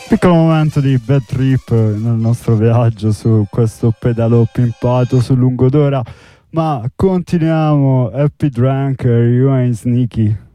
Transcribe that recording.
Piccolo momento di bad trip nel nostro viaggio su questo pedalo pimpato sul lungo d'ora, ma continuiamo. Happy Drunk, You Ain't Sneaky.